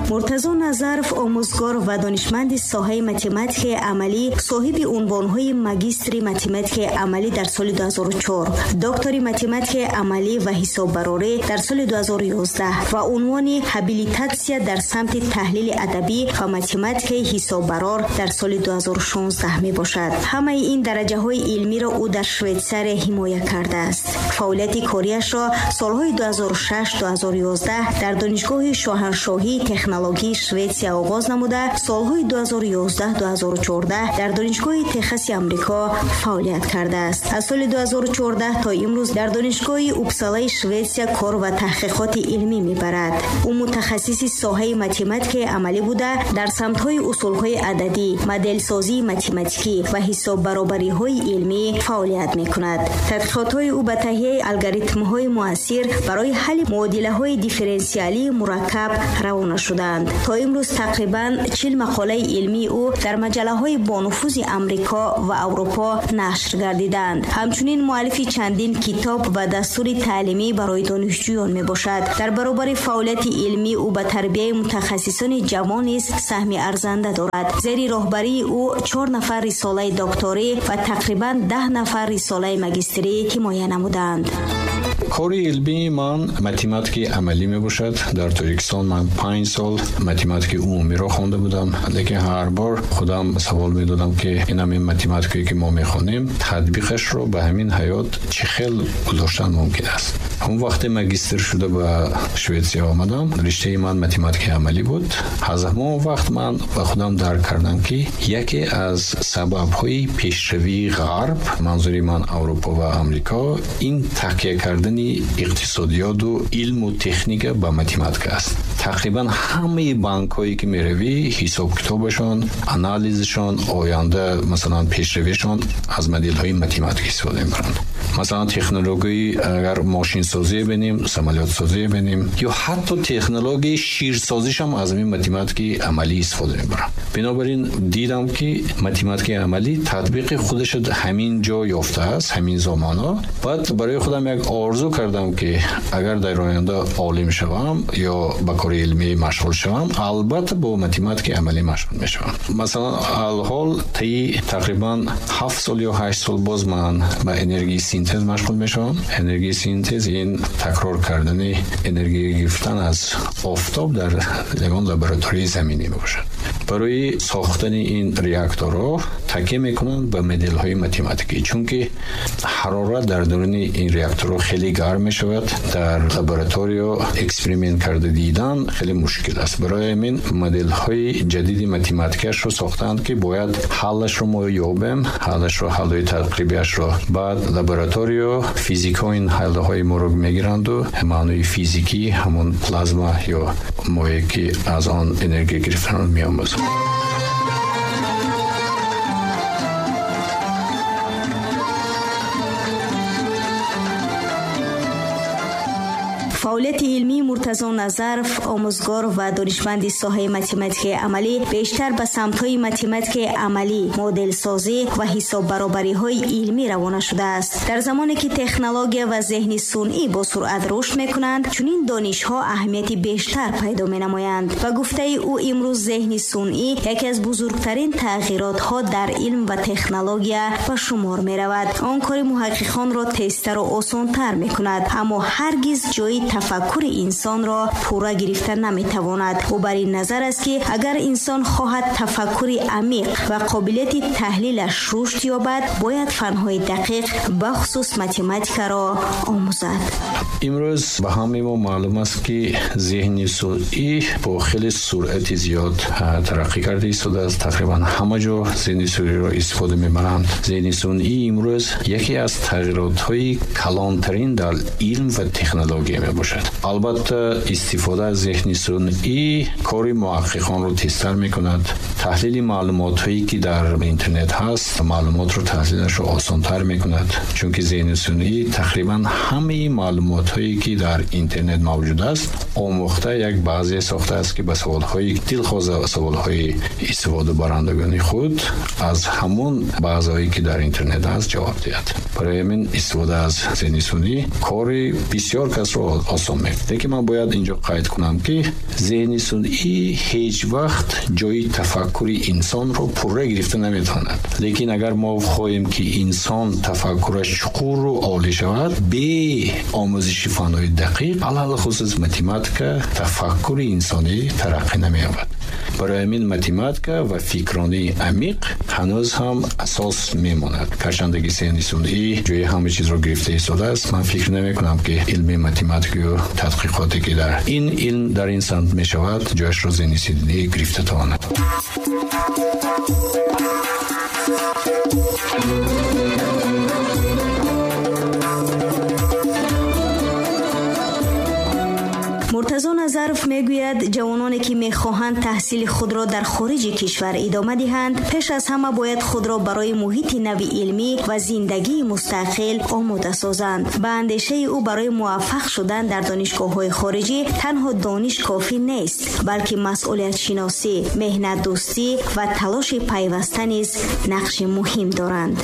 مرتضی نظرف آموزگار و دانشمند ساحه متماتیک عملی صاحب عنوان‌های ماجستری متماتیک عملی در سال 2004، دکتری متماتیک عملی و حسابداری در سال 2011 و عنوان هابیلیتاسیا در سمت تحلیل ادبی و متماتیک حسابدار در سال 2016 می باشد. همه این درجه‌های علمی را او در شویتزار حمایت کرده است. فعالیت کاریش را سالهای 2006-2011 در دانشگاه شاهنشاهی تکنولوژی شوئدیا آغاز نموده، سالهای 2011-2014 در دانشگاه تگزاس آمریکا فعالیت کرده است. از سال 2014 تا امروز در دانشگاه اوپسالا شوئدیا کار و تحقیقات علمی می‌برد. او متخصص ساحه متماتیک عملی بوده، در سمت‌های اصول‌های عددی، مدل سازی متماتیکی و حساب برابری‌های علمی فعالیت می‌کند. تحقیقات‌های او به تهیه الگوریتم‌های مؤثر برای حل معادله‌های دیفرانسیالی مرکب روانه شدند. تا امروز تقریباً 40 مقاله علمی او در مجله‌های با نفوذ آمریکا و اروپا نشر گردیدند. همچنین مؤلف چندین کتاب و دستور تعلیمی برای دانشجویان میباشد. در برابر فعالیت علمی او به تربیت متخصصان جوان نیز سهم ارزنده دارد. زیر راهبری او 4 نفر رساله دکتری و تقریباً 10 نفر رساله ماجستری حمایت نمودند. کاری علمی من متماتیک عملی می باشد. در تاجیکستان من 5 سال متماتیک عمومی را خوانده بودم، لیکن هر بار خودم سوال می دادم که این همین متماتیکی که ما می خوانیم تطبیقش رو به همین حیات چه خیلی گذاشتن ممکن است. اون وقت ماجستر شده به شوئدیا آمدم، رشته من متماتیک عملی بود. از همون وقت من با خودم درک کردم که یکی از سبب‌های پیشروی غرب، منظوری من اروپا و آمریکا، این تکیه کردن اقتصادیات و علم و تکنیک با متماتیک است. تقریبا همه بانک‌هایی که میروی حساب کتابشون، آنالیزشون، آینده مثلا پیشرویشون از مدل‌های متماتیک استفاده می‌کنند. مثلا تکنولوژی اگر ماشین سازی ببینیم، سامالیات سازی ببینیم، یا حتی تکنولوژی شیرسازیش هم از این متماتیک عملی استفاده می‌برن. بنابراین دیدم که متماتیک عملی تطبیق خودش همین جا یافته است، همین زمانا. بعد برای خودم یک آرزو کردم که اگر در آینده عالم شوم یا با کار علمی مشغول شوم، البته با متماتیک عملی مشغول میشم. مثلا الحال تقریبا 7 سال یا 8 سال باز من با انرژی سینتز مشغول میشم. انرژی سینتز این تکرار کردن انرژی گرفتن از آفتاب در لابراتوری زمینی میباشد. برای ساختن این ریاکتورها تکیه میکنن به مدل‌های متماتیکی، چون که حرارت در درون این ریاکتورها خیلی گرم میشود. در لابراتوری اکسپریمنت کرده دیدن خیلی مشکل است. برای همین مدل‌های جدید متماتیکش رو ساختند که باید حلش رو ما یابیم، حل‌های تقریبیش رو بعد لابراتوری فیزیکا این حل‌های ما رو میگیرند و معنای فیزیکی همون پلازما یا مایعی که از آن انرژی گرفتن رو می‌آموزند. فعالیت علمی مرتضی نظرف آموزگار و دانشمند ساحه متماتیک عملی بیشتر به سمت‌های متماتیک عملی، مدل سازی و حساب برابری‌های علمی روانه شده است. در زمانی که تکنولوژی و ذهن صنعی با سرعت رشد می‌کنند، چنین دانش‌ها اهمیت بیشتر پیدا می‌نمایند. و گفته او امروز ذهن صنعی یکی از بزرگترین تغییرات‌ها در علم و تکنولوژی به شمار می‌رود. آن کار محققان را تیزتر و آسان‌تر می‌کند، اما هرگز جای تفکر انسان را پورا گرفتن نمیتواند. او بر این نظر است که اگر انسان خواهد تفکر عمیق و قابلیت تحلیلش رشد یابد، باید فنهای دقیق بخصوص متماتیک را آموزد. امروز به همه ما معلوم است که ذهن صنعی با خیلی سرعت زیاد ترقی کرده است. از تقریبا همه جا ذهن صنعی را استفاده می‌برند. ذهن صنعی امروز یکی از تغییرات‌های کلانترین در علم و تکنولوژی میباشد. البته استفاده از ذهن صنعی کار محققان رو تیزتر میکند. تحلیل معلومات هایی که در اینترنت هست، معلومات رو تحلیلش رو آسان‌تر میکند، چون که ذهن صنعی تقریبا همه معلومات هایی که در اینترنت موجود است آموخته یک بعضی ساخته است که به سوال‌های دلخواه، سوال‌های استفاده برندگان خود از همون بعضی که در اینترنت هست جواب دهد. برای همین استفاده از ذهن صنعی کار بسیار کس رو آسان میکنه. لیکن من باید اینجا قید کنم که ذهن صنعی هیچ وقت جای تفکر انسان رو پوره گرفته نمیتواند. لیکن اگر ما خواهیم که انسان تفکرش چقور و عالی شود، به آموزش فنهای دقیق علل خصوص متماتیکا تفکر انسانی ترقی نمی‌یابد. برای همین متماتیکا و فکرانی عمیق هنوز هم اساس میماند. کارشندگی ذهن صنعی جای همه چیز رو گرفته ایستاده است. من فکر نمی کنم که علم متماتیک و تحقیقاتی که در این علم در این سمت می شود جایش رو ذهن صنعی گرفته تواند. مرتضی نظرف میگوید جوانانی که میخواهند تحصیل خود را در خارج کشور ادامه دهند، پیش از همه باید خود را برای محیط نوی علمی و زندگی مستقل آماده سازند. به اندیشه او برای موفق شدن در دانشگاه‌های خارجی تنها دانش کافی نیست، بلکه مسئولیت شناسی، مهنت دوستی و تلاش پیوسته نیز نقش مهم دارند.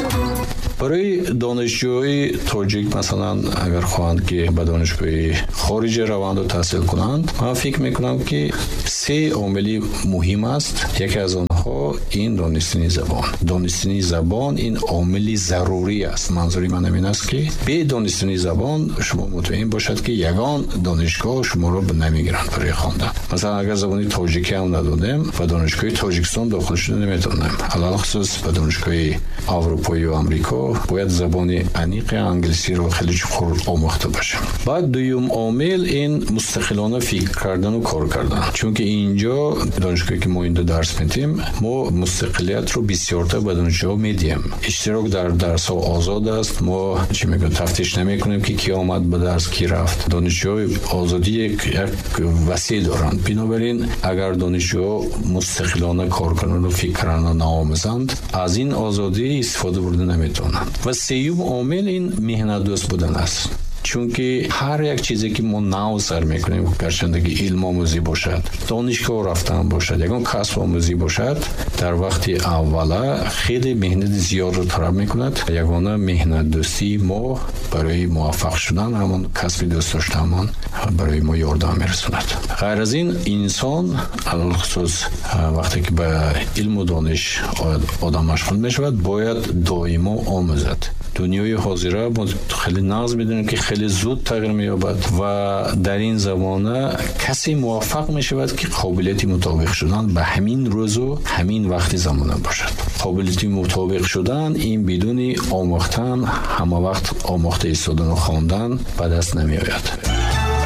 برای دانشجوهای تاجیک مثلا اگر خواهند که به دانشگاه خارجی روند و تحصیل کنند، من فکر میکنم که 3 عامل مهم است. یکی از آنها این دانستن زبان. دانستن زبان این عامل ضروری است. منظوری من این است که به دانستن زبان شما مطمئن باشد که یگان دانشگاه شما رو به نمیگیرند برای خواندن. مثلا اگر زبان تاجیکی هم ندونیم و دانشگاه تاجیکستان داخل شده نمیتونیم. علل خصوص به دانشگاه اروپایی و آمریکا باید زبان انیق انگلیسی رو خیلی خوب آموخته باشیم. بعد دوم عامل این مستقلانه فکر کردن و کار کردن. چون که اینجا دانشگاهی که ما اینجا درس میدیم، ما مستقلیت رو بسیارتر به دانشجوها میدیم. اشتراک در درس ها آزاد است. ما چی میگم تفتیش نمیکنیم که کی آمد به درس کی رفت. دانشجوها آزادی یک وسیع دارند. بنابراین اگر دانشجوها مستقلانه کار کنند و فکر کردن نآموزند، از این آزادی استفاده برده نمیتونند. و سوم عامل این مهنت دوست بودن است. چون که هر یک چیزی که ما نو سر میکنیم، گرچندگی علم آموزی باشد، دانشگاه رفتن باشد، یکان کسب آموزی باشد، در وقت اوله خیلی مهنت زیاد رو طلب میکند. یگانه مهنت دوستی ما برای موفق شدن همون کسب دوست داشتن برای ما یاردم میرسوند. غیر از این انسان علل خصوص وقتی که به علم و دانش آدم مشغول میشود باید دائما آموزد. دنیای حاضره ما خیلی ناز میدونیم که خیلی زود تغییر مییابد و در این زمانه کسی موفق میشود که قابلیت مطابق شدن به همین روز و همین وقت زمانه باشد. قابلیت مطابق شدن این بدون آموختن، همه وقت آموخته ایستادن و خواندن به دست نمیآید.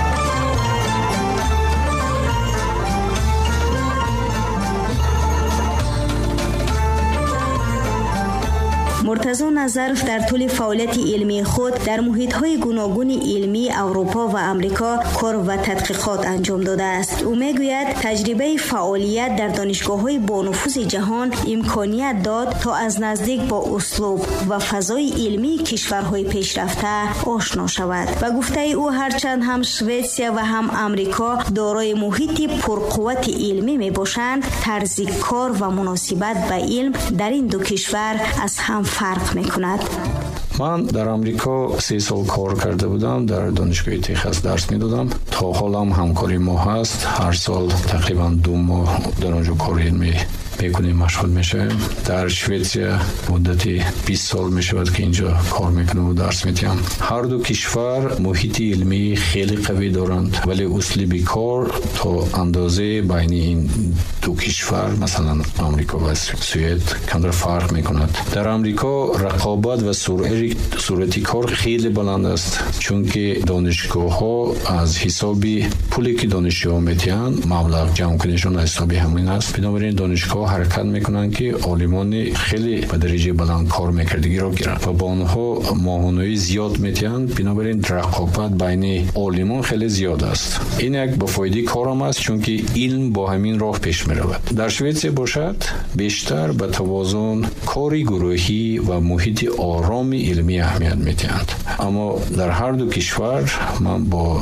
مرتضی نظرف در طول فعالیت علمی خود در محیط‌های گوناگون علمی اروپا و آمریکا کار و تحقیقات انجام داده است. او میگوید تجربه فعالیت در دانشگاه‌های بانفوذ جهان امکانیت داد تا از نزدیک با اسلوب و فضای علمی کشورهای پیشرفته آشنا شود. و گفته او هرچند هم سوئیسرا و هم آمریکا دارای محیطی پرقوت علمی میباشند، طرز کار و مناسبت به علم در این دو کشور از هم فرق میکند. من در آمریکا 3 سال کار کرده بودم. در دانشگاه تگزاس درس میدادم. تا حالم همکاری ما هست. هر سال تقریبا 2 ماه در اونجا کار علمی میکنیم، مشغول میشیم. در سوئیسرا مدتی 20 سال میشود که اینجا کار میکنم و درس میدم. هر دو کشور محیط علمی خیلی قوی دارند، ولی اسلوب کار تا اندازه بین این دو کشور مثلا آمریکا و سوئد کمتر فرق میکند. در آمریکا رقابت و سرعت کار خیلی بلند است، چون که دانشگاه ها از حساب پولی که دانشجوها میتین مبلغ جمع کنشون از حساب همین است. بنابراین دانشگاه حرکت میکنن که عالمان خیلی به درجه بلند کار میکردگی را گیرند و با آنها ماهانه‌ای زیاد میتین. بنابراین رقابت بین عالمان خیلی زیاد است. این یک با فایده کارم است، چون که علم با همین راه پیش میرود. در سوئیسرا باشد بیشتر به توازن کاری گروهی و محیط آرام علمی اهمیت میدهند. اما در هر دو کشور من با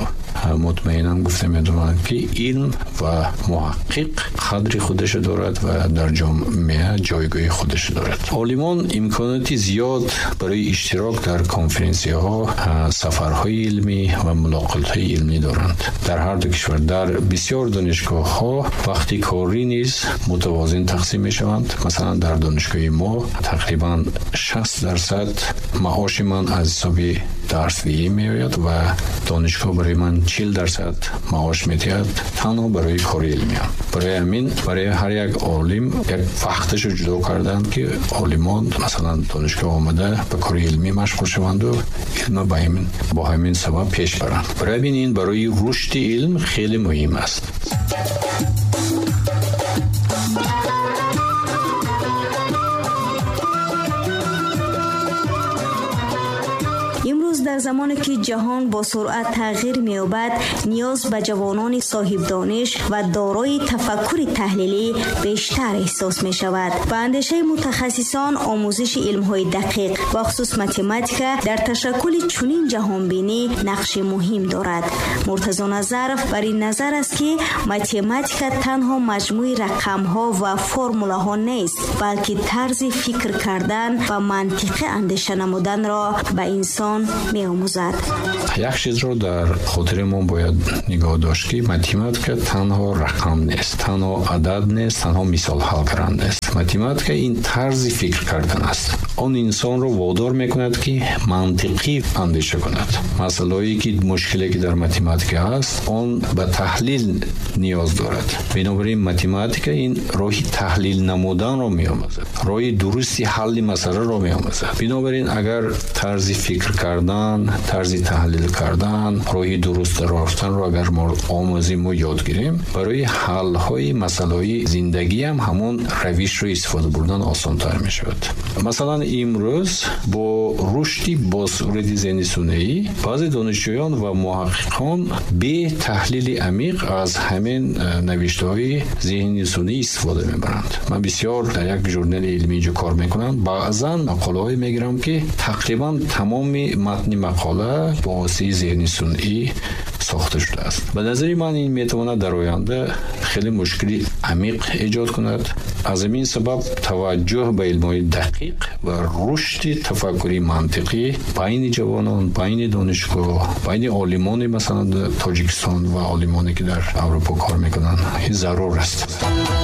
مطمئنا گفته میدونم که علم و محقق قدر خودش دارد و در جامعه جایگاه خودش دارد. عالمان امکاناتی زیاد برای اشتراک در کنفرانسی ها، سفرهای علمی و ملاقات های علمی دارند. در هر دو کشور در بسیار دانشگاه ها وقتی کاری نیز متوازن تقسیم می شوند. مثلا در دانشگاه ما تقریبا 60% معاش من از حساب درس‌دهی می آید و دانشگاه برای من 40% معاش می دهد تنها برای کار علمی. برای همین برای هر یک عالم یک وقتش رو جدا کردن که عالمان مثلا دانشگاه آمده به کار علمی مشغول شوند و علم با همین سبب پیش برند. برای همین این برای رشد علم خیلی مهم است. در زمانی که جهان با سرعت تغییر می‌یابد، نیاز به جوانان صاحب دانش و دارای تفکر تحلیلی بیشتر احساس می‌شود. با اندیشه متخصصان آموزش علم‌های دقیق و خصوص متماتیکا در تشکل چنین جهانبینی نقش مهم دارد. مرتضی نظرف بر این نظر است که متماتیکا تنها مجموعه رقم‌ها و فرموله‌ها نیست، بلکه طرز فکر کردن و منطقی اندیشه نمودن را به انسان می‌آموزد. یک چیز رو در خاطر ما باید نگاه داشت که متماتیکا تنها رقم نیست، تنها عدد نیست، تنها مثال حل کردن نیست. متماتیکا این طرز فکر کردن است. آن انسان رو وادار می‌کند که منطقی اندیشه کند. مسائلی که مشکلی که در متماتیکا هست، آن به تحلیل نیاز دارد. بنابراین متماتیکا این راهی تحلیل نمودن رو می‌آموزد. راهی درستی حل مسئله رو می‌آموزد. بنابراین اگر طرز فکر کردن، طرز تحلیل کردن، راهی درست رفتن رو اگر ما آموزیم و یاد گیریم، برای حل های مسائل زندگی هم همون روش رو استفاده بردن آسان تر می شود. مثلا امروز با رشدی با صورت ذهنی ثنایی بعضی دانشجویان و محققان به تحلیل عمیق از همین نوشته های ذهنی ثنایی استفاده می برند. من بسیار در یک ژورنال علمی جو کار میکنم، بعضا مقاله های میگیرم که تقریبا تمام متن مقاله با واسطه ذهن ثنایی ساخته شده است. به نظر من این میتواند در آینده خیلی مشکلی عمیق ایجاد کند. از این سبب توجه به علم‌های دقیق و رشد تفکری منطقی بین جوانان، بین دانشگاه، بین عالمان مثلا تاجیکستان و عالمانی که در اروپا کار میکنن ضرور است.